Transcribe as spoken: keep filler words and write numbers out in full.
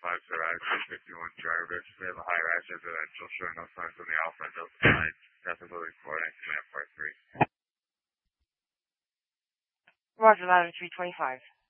five, sir. I have fifty-one driver. We have a high rise residential showing no signs on the Alpha Delta side. Traffic loading for and command part three. Roger, ladder three twenty-five.